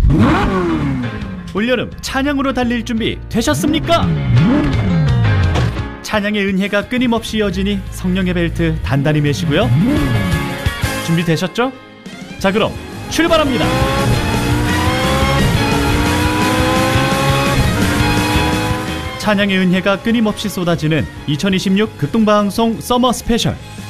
올여름 찬양으로 달릴 준비 되셨습니까? 찬양의 은혜가 끊임없이 이어지니 성령의 벨트 단단히 매시고요. 준비되셨죠? 자, 그럼 출발합니다. 찬양의 은혜가 끊임없이 쏟아지는 2026 극동방송 서머 스페셜.